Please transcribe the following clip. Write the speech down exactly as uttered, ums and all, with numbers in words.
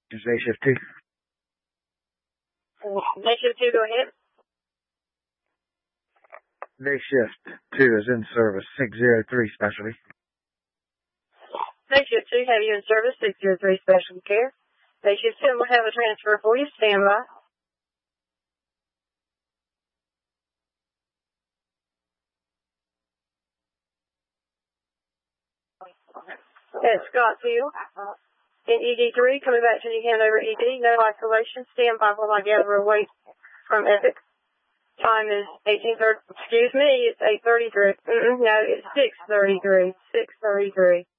Is day shift two? Day shift two, go ahead. Day shift two is in service, six zero three specialty. Day shift two, have you in service, six zero three specialty care. Day shift ten will have a transfer for you, stand by. At Scottsville, in E D three, coming back to New Hanover E D, no isolation, stand by while I gather a weight from Epic. Time is eighteen thirty, excuse me, it's eight thirty-three. Mm-mm, no, it's six thirty-three, six thirty-three.